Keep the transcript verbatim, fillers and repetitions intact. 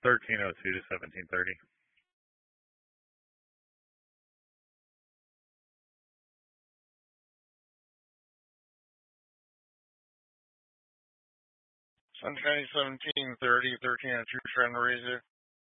thirteen oh two to seventeen thirty. Sunshine seventeen thirty, thirteen oh two, trying to raise it.